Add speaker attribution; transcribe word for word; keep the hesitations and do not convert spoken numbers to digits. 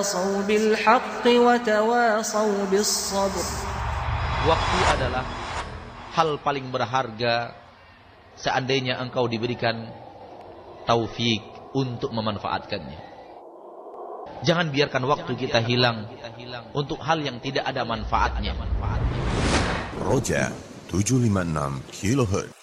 Speaker 1: Waktu adalah hal paling berharga seandainya engkau diberikan taufik untuk memanfaatkannya. Jangan biarkan waktu kita hilang untuk hal yang tidak ada manfaatnya.
Speaker 2: Roja tujuh lima enam kilohertz.